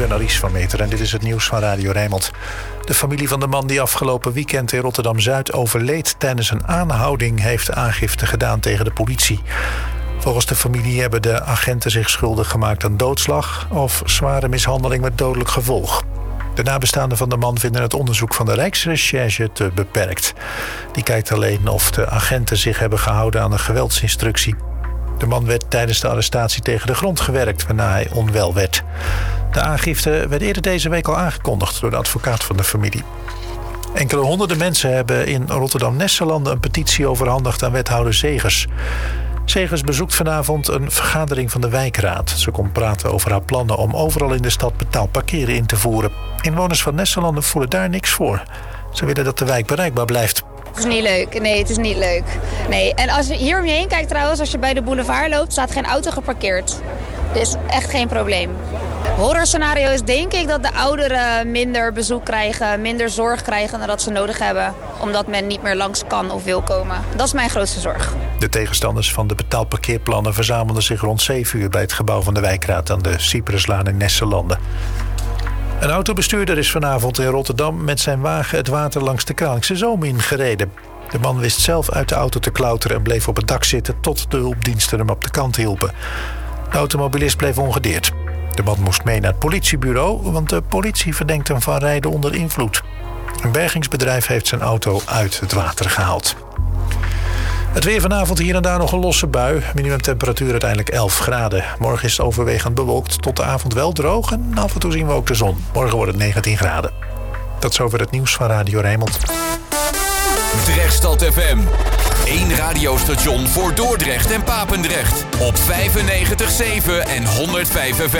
ben Aries van Meter en dit is het nieuws van Radio Rijnmond. De familie van de man die afgelopen weekend in Rotterdam-Zuid overleed tijdens een aanhouding heeft aangifte gedaan tegen de politie. Volgens de familie hebben de agenten zich schuldig gemaakt aan doodslag of zware mishandeling met dodelijk gevolg. De nabestaanden van de man vinden het onderzoek van de Rijksrecherche te beperkt. Die kijkt alleen of de agenten zich hebben gehouden aan een geweldsinstructie. De man werd tijdens de arrestatie tegen de grond gewerkt waarna hij onwel werd. De aangifte werd eerder deze week al aangekondigd door de advocaat van de familie. Enkele honderden mensen hebben in Rotterdam-Nesselanden een petitie overhandigd aan wethouder Segers. Segers bezoekt vanavond een vergadering van de wijkraad. Ze komt praten over haar plannen om overal in de stad betaald parkeren in te voeren. Inwoners van Nesselanden voelen daar niks voor. Ze willen dat de wijk bereikbaar blijft. Het is niet leuk. Nee, het is niet leuk. Nee. En als je hier om je heen kijkt trouwens, als je bij de boulevard loopt, staat geen auto geparkeerd. Dus echt geen probleem. Horrorscenario is denk ik dat de ouderen minder bezoek krijgen, minder zorg krijgen dan dat ze nodig hebben. Omdat men niet meer langs kan of wil komen. Dat is mijn grootste zorg. De tegenstanders van de betaalparkeerplannen verzamelden zich rond 7 uur bij het gebouw van de wijkraad aan de Cypruslaan in Nesselanden. Een autobestuurder is vanavond in Rotterdam met zijn wagen het water langs de Kralingse Zoom ingereden. De man wist zelf uit de auto te klauteren en bleef op het dak zitten tot de hulpdiensten hem op de kant hielpen. De automobilist bleef ongedeerd. De man moest mee naar het politiebureau, want de politie verdenkt hem van rijden onder invloed. Een bergingsbedrijf heeft zijn auto uit het water gehaald. Het weer vanavond hier en daar nog een losse bui. Minimumtemperatuur uiteindelijk 11 graden. Morgen is het overwegend bewolkt, tot de avond wel droog en af en toe zien we ook de zon. Morgen wordt het 19 graden. Tot zover het nieuws van Radio Rijnmond. Drechtstad FM. 1 radiostation voor Dordrecht en Papendrecht. Op 95.7 en 105 FM.